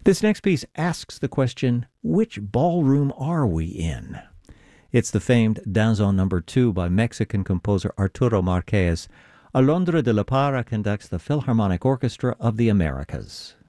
This next piece asks the question, which ballroom are we in? It's the famed Danzón No. 2 by Mexican composer Arturo Márquez. Alondra de la Parra conducts the Philharmonic Orchestra of the Americas.